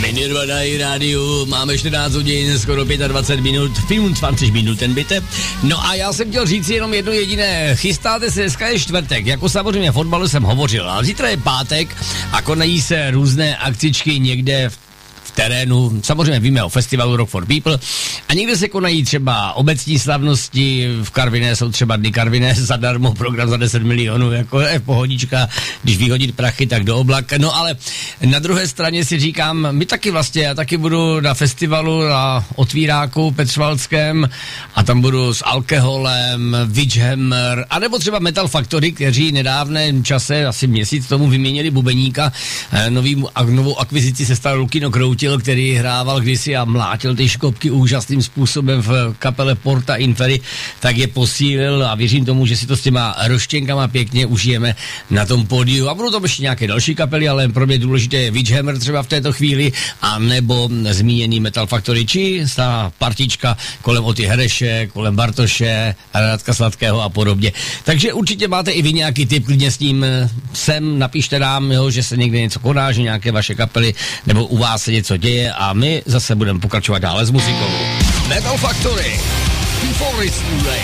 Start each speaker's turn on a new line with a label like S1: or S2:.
S1: Nirvana i rádiu, máme 14 hodin, skoro 25 minut, 25 Minuten bitte. No a já jsem chtěl říct jenom jedno jediné, chystáte se, dneska je čtvrtek, jako samozřejmě fotbalu jsem hovořil, ale zítra je pátek a konají se různé akcičky někde v terénu, samozřejmě víme o festivalu Rock for People a někde se konají třeba obecní slavnosti, v Karviné jsou třeba dny Karviné zadarmo, program za 10 milionů, jako je pohodička, když vyhodit prachy, tak do oblak. No ale na druhé straně si říkám, my taky vlastně, já taky budu na festivalu na otvíráku Petřvaldském a tam budu s Alkoholem, Witchhammer, anebo třeba Metal Factory, kteří nedávném čase, asi měsíc tomu vyměnili bubeníka, novou akvizici se stal Lukino Kroutil, který hrával kdysi a mlátil ty škopky úžasným způsobem v kapele Porta Inferi, tak je posílil a věřím tomu, že si to s těma roštěnkama pěkně užijeme na tom pódiu. A budou tam ještě nějaké další kapely, ale pro mě důležité je Witchhammer třeba v této chvíli, a nebo zmíněný Metal Factory, či ta partička kolem Oty Hereše, kolem Bartoše, Radka Sladkého a podobně. Takže určitě máte i vy nějaký tip, klidně s tím sem napište nám, jo, že se někde něco koná, že nějaké vaše kapely, nebo u vás se něco děje a my zase budeme pokračovat dále s muzikou. Metal Factory, Forest